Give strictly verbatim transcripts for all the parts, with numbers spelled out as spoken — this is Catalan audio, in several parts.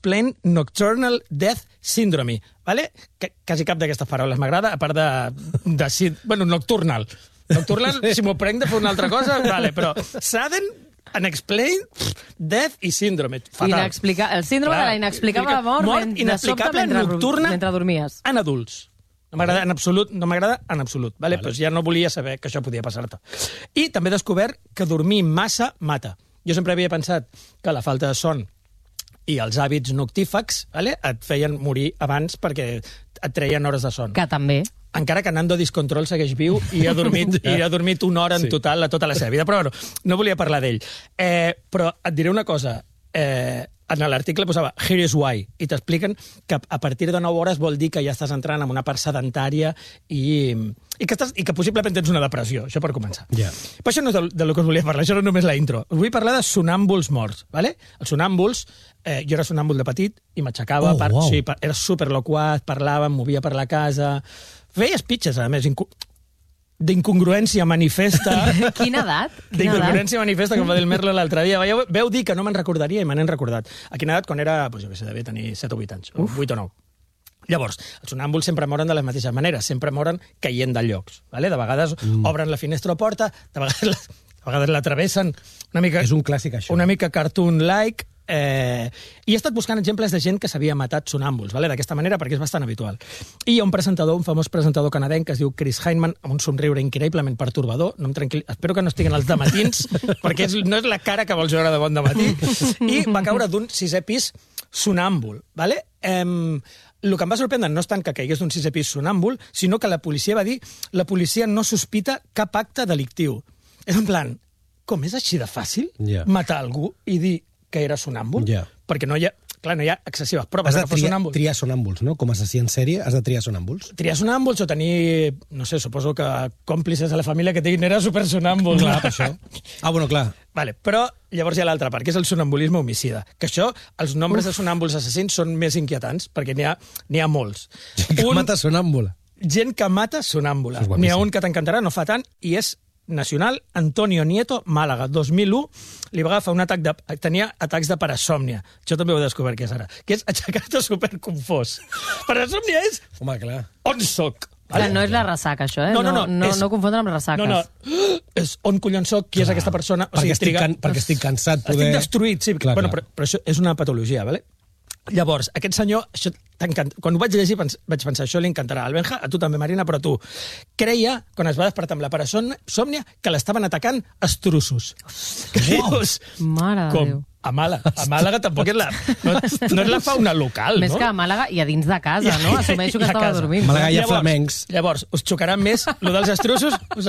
Unexplained Nocturnal Death Syndrome. Vale? Que, quasi cap d'aquestes paraules m'agrada, a part de... de bueno, nocturnal. Nocturnal, sí. Si m'ho prenc de fer una altra cosa, vale, però sudden, unexplained, death i síndrome. Fatal. Inexplica... El síndrome Clar. de la inexplicable mort, mort inexplicable mentre, nocturna mentre dormies. En adults. No m'agrada en absolut, no m'agrada en absolut. Vale? Vale. Pues ja no volia saber que això podia passar-te. I també he descobert que dormir massa mata. Jo sempre havia pensat que la falta de son i els hàbits noctífags, vale, et feien morir abans perquè et treien hores de son. Que també. Encara que Nando Discontrol segueix viu i ha dormit, i ha dormit una hora en sí. total a tota la seva vida. Però bueno, no volia parlar d'ell. Eh, però et diré una cosa. Eh, en l'article posava Here is why, i t'expliquen que a partir de nou hores vol dir que ja estàs entrant en una part sedentària i, i, que, estàs, i que possiblement tens una depressió, això per començar. Yeah. Però això no és de, de lo que us volia parlar, això no és només la intro. Us vull parlar de sonàmbuls morts. Vale? Els sonàmbuls, eh, jo era sonàmbul de petit i m'aixecava, oh, per, wow. sí, per, era superloquat, parlava, em movia per la casa... Feia speeches, a més, incu... d'incongruència manifesta. Quina edat? D'incongruència manifesta, com va dir el Merlo l'altre dia. Veieu, veu dir que no me'n recordaria i me n'hem recordat. A quina edat? Quan era, doncs jo què sé, devia tenir set o vuit anys, o vuit o nou. Llavors, els sonàmbuls sempre moren de les mateixes maneres, sempre moren caient de llocs. Vale? De vegades mm. obren la finestra o porta, de vegades la, de vegades la travessen una mica... És un clàssic, això. Una mica cartoon-like. Eh, I he estat buscant exemples de gent que s'havia matat sonàmbuls, vale? D'aquesta manera, perquè és bastant habitual. I hi ha un presentador, un famós presentador canadenc, que es diu Chris Heinman, amb un somriure increïblement pertorbador. No em tranquil... Espero que no estiguen els dematins, perquè és, no és la cara que vols veure de bon dematí. I va caure d'un sisè pis sonàmbul. Vale? Eh, el que em va sorprendre no és tant que caigués d'un sisè pis sonàmbul, sinó que la policia va dir la policia no sospita cap acte delictiu. És en plan, com és així de fàcil yeah. matar algú i dir que era sonàmbul? Yeah. Perquè no hi ha, clar, no hi ha excessives proves. Has de que fos triar, sonàmbul. triar sonàmbuls, no? Com a assassí en sèrie, has de triar sonàmbuls. Triar sonàmbuls o tenir, no sé, suposo que còmplices a la família que diguin era supersonàmbul. Clar, per això. Ah, bueno, clar. Vale, però llavors hi ha l'altra part, que és el sonambulisme homicida. Que això, els nombres Uf. de sonàmbuls assassins són més inquietants, perquè n'hi ha, n'hi ha molts. Gent que un... mata sonàmbula. Gent que mata sonàmbula. N'hi ha un que t'encantarà, no fa tant, i és nacional, Antonio Nieto, Màlaga, dos mil u, li va agafar un atac de... Tenia atacs de parasòmnia. Això també ho he descobert que és ara. Que és aixecar-te superconfós. Parasòmnia és... Home, clar. On soc? Vale? No és la ressaca, això, eh? No, no, no. No, no, és... no confondre amb ressaques. No, no. És on collons soc, qui clar. és aquesta persona... O perquè, sigui, estic triga... can... perquè estic cansat. Poder... Estic destruït, sí. Clar, bueno, clar. però, però això és una patologia, vale? Llavors, aquest senyor, això quan ho vaig llegir pens, vaig pensar, això li encantarà al Benja, a tu també, Marina, però a tu. Creia, quan es va despertar amb la parasòmnia, que l'estaven atacant estruços. Què dius? Mare de Déu. A Màlaga. A Màlaga tampoc és la... No, no és la fauna local, Més no? Més que a Màlaga i a dins de casa, no? Assumeixo que estava dormint. A Màlaga hi ha llavors, flamencs. Llavors, us xocarà més lo dels estruços? Us...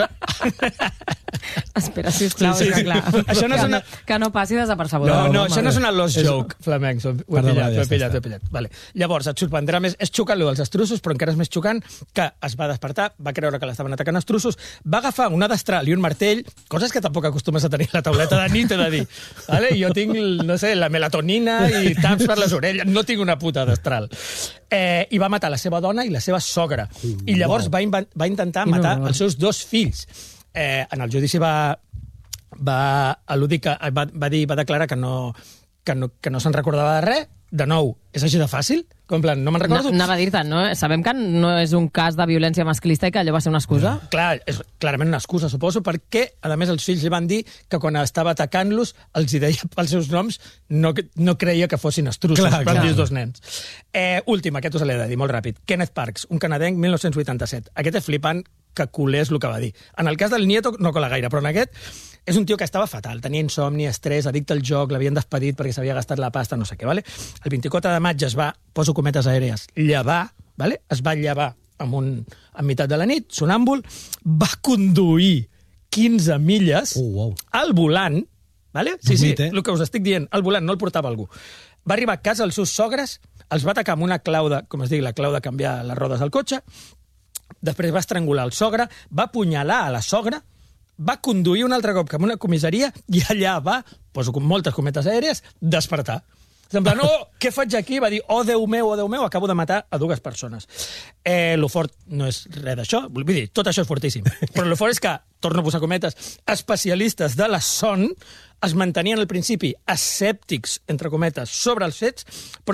Espera, sisplau, sí, sí, sí. Clar. Això no és una... que, no, que no passi desapercebut. No, no, no, això no és una lost joke, flamencs. Ho he Perdó, pillat, ja ho he pillat, ho he pillat. Vale. Llavors, et sorprendrà més... És xocant lo dels estruços, però encara és més xocant que es va despertar, va creure que l'estaven atacant estruços, va agafar una destral i un martell, coses que tampoc acostumes a tenir a la tauleta de nit, he de dir. Vale? Jo tinc, no sé, la melatonina i taps per les orelles. No tinc una puta destral. Eh, I va matar la seva dona i la seva sogra. I llavors va, va intentar matar els seus dos fills. Eh, en el judici va, va al·ludir que va, va, dir, va declarar que no, que no, que no se'n recordava de res. De nou, és així de fàcil? Com en plan, no me'n recordo? Anava a dir-te, no? Sabem que no és un cas de violència masclista i que allò va ser una excusa? No. Clar, és clarament una excusa, suposo, perquè, a més, els fills li van dir que quan estava atacant-los els hi deia pels seus noms, no, no creia que fossin estruços, clar, van clar. dir els dos nens. Eh, últim, aquest us l'he de dir, molt ràpid. Kenneth Parks, un canadenc, mil nou-cents vuitanta-set. Aquest és flipant que culés el que va dir. En el cas del Nieto no cola gaire, però en aquest és un tio que estava fatal. Tenia insomni, estrès, addicte al joc, l'havien despedit perquè s'havia gastat la pasta, no sé què, vale? El vint-i-quatre de maig es va, poso cometes aèries, llevar, vale? Es va llevar en, un, en meitat de la nit, sonàmbul, va conduir quinze milles oh, wow. al volant, vale? Sí, sí, Dormit, eh? el que us estic dient, al volant, no el portava algú. Va arribar a casa els seus sogres, els va atacar amb una clau de, com es digui, la clau de canviar les rodes del cotxe, després va estrangular el sogre, va apunyalar a la sogra, va conduir un altre cop cap a una comissaria i allà va, poso com moltes cometes aèries, despertar. En plan, oh, què faig aquí? Va dir, oh, Déu meu, oh, Déu meu, acabo de matar a dues persones. Eh, lo fort no és res d'això, vull dir, tot això és fortíssim. Però lo fort és que, torno a posar cometes, especialistes de la son es mantenien al principi escèptics, entre cometes, sobre els fets, però